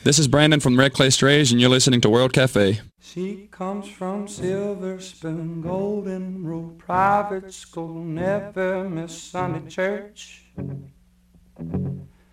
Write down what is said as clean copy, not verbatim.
This is Brandon from Red Clay Strays, and you're listening to World Cafe. She comes from Silver Spoon, Golden Rule Private School, never miss Sunday church.